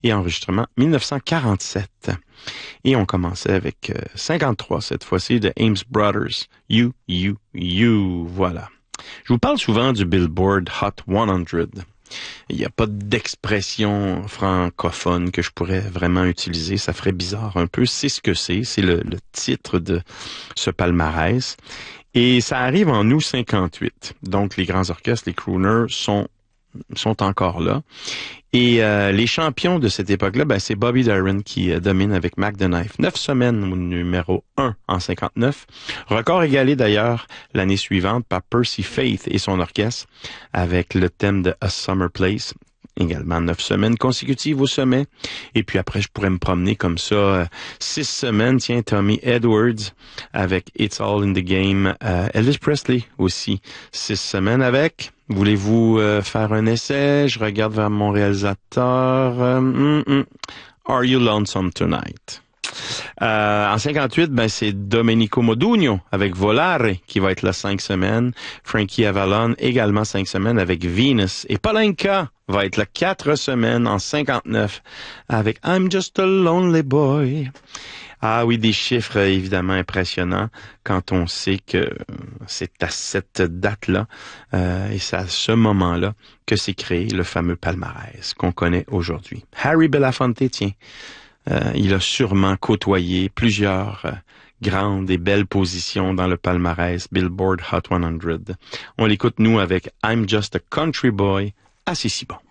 et enregistrement 1947. Et on commençait avec 53 cette fois-ci de Ames Brothers. You, You, You. Voilà. Je vous parle souvent du Billboard Hot 100. Il n'y a pas d'expression francophone que je pourrais vraiment utiliser. Ça ferait bizarre un peu. C'est ce que c'est. C'est le titre de ce palmarès. Et ça arrive en août 58. Donc, les grands orchestres, les crooners sont encore là. Et les champions de cette époque-là, c'est Bobby Darin qui domine avec Mac the Knife. 9 semaines au numéro 1 en 59. Record égalé d'ailleurs l'année suivante par Percy Faith et son orchestre avec le thème de A Summer Place. Également 9 semaines consécutives au sommet. Et puis après, je pourrais me promener comme ça. 6 semaines, tiens, Tommy Edwards avec It's All in the Game. Elvis Presley aussi. 6 semaines avec... Voulez-vous faire un essai? Je regarde vers mon réalisateur. Are You Lonesome Tonight? En 58, c'est Domenico Modugno avec Volare qui va être là 5 semaines. Frankie Avalon également 5 semaines avec Venus. Et Palenka va être là 4 semaines en 59 avec I'm Just a Lonely Boy. Ah oui, des chiffres évidemment impressionnants quand on sait que c'est à cette date-là et c'est à ce moment-là que s'est créé le fameux palmarès qu'on connaît aujourd'hui. Harry Belafonte, tiens, il a sûrement côtoyé plusieurs grandes et belles positions dans le palmarès Billboard Hot 100. On l'écoute, nous, avec I'm Just a Country Boy, à si bon.